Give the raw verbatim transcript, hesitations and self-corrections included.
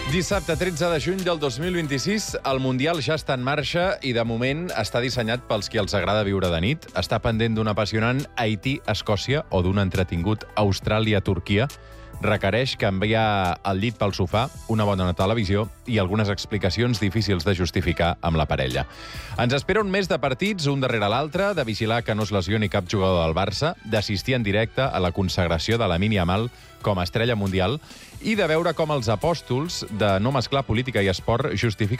Dissabte tretze de juny del dos mil vint-i-sis, el Mundial ja està en marxa i, de moment, està dissenyat pels qui els agrada viure de nit. Està pendent d'un apassionant Haití-Escòcia o d'un entretingut Austràlia-Turquia. Requereix canviar el llit pel sofà, una bona televisió i algunes explicacions difícils de justificar amb la parella. Ens espera un mes de partits, un darrere l'altre, de vigilar que no es lesioni cap jugador del Barça, d'assistir en directe a la consagració de Lamine Yamal com a estrella mundial i de veure com els apòstols de no mesclar política i esport justifiquen